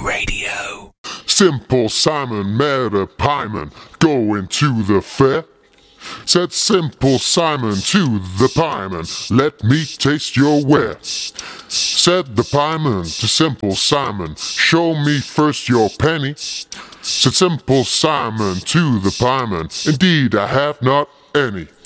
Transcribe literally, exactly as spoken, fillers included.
Radio. Simple Simon met a pieman going to the fair. Said Simple Simon to the pieman, let me taste your ware. Said the pieman to Simple Simon, show me first your penny. Said Simple Simon to the pieman, indeed I have not any.